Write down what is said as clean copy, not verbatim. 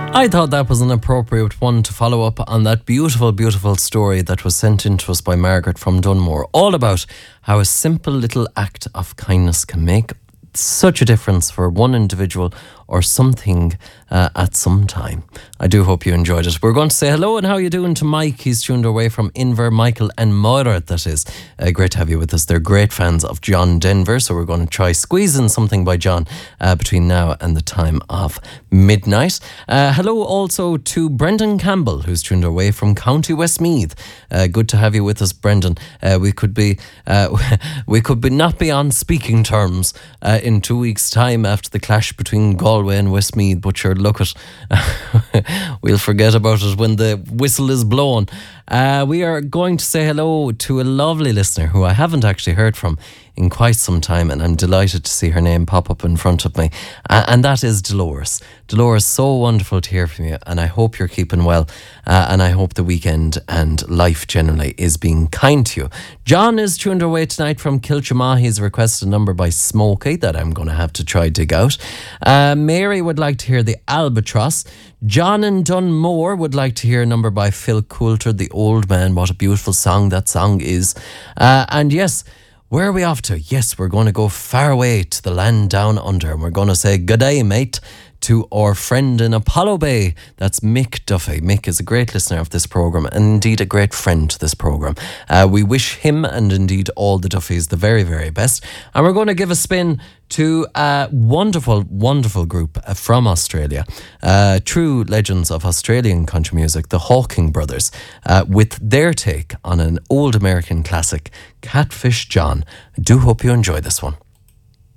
I thought that was an appropriate one to follow up on that beautiful, beautiful story that was sent in to us by Margaret from Dunmore, all about how a simple little act of kindness can make such a difference for one individual or something at some time. I do hope you enjoyed it. We're going to say hello and how you doing to Mike. He's tuned away from Inver, Michael and Moira, that is. Great to have you with us. They're great fans of John Denver, so we're going to try squeezing something by John between now and the time of midnight. Hello also to Brendan Campbell, who's tuned away from County Westmeath. Good to have you with us, Brendan. We could not be on speaking terms in 2 weeks' time after the clash between Galway and Westmeath, but sure, look at we'll forget about it when the whistle is blown. We are going to say hello to a lovely listener who I haven't actually heard from in quite some time, and I'm delighted to see her name pop up in front of me, and that is Dolores. Dolores, so wonderful to hear from you, and I hope you're keeping well, and I hope the weekend and life generally is being kind to you. John is tuned away tonight from Kilchama. He's requested a number by Smokey that I'm going to have to try dig out. Mary would like to hear the Albatross. John in Dunmore would like to hear a number by Phil Coulter, The Old Man. What a beautiful song that song is. And yes, where are we off to? Yes, we're going to go far away to the land down under, and we're going to say good day, mate, to our friend in Apollo Bay. That's Mick Duffy. Mick is a great listener of this programme and indeed a great friend to this programme. We wish him and indeed all the Duffys the very, very best. And we're going to give a spin to a wonderful, wonderful group from Australia. True legends of Australian country music, the Hawking Brothers, with their take on an old American classic, Catfish John. I do hope you enjoy this one.